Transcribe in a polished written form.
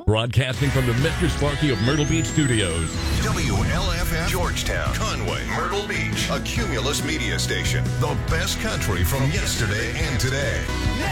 Broadcasting from the Mr. Sparky of Myrtle Beach Studios. WLFF Georgetown, Conway, Myrtle Beach, a Cumulus media station. The best country from yesterday and today.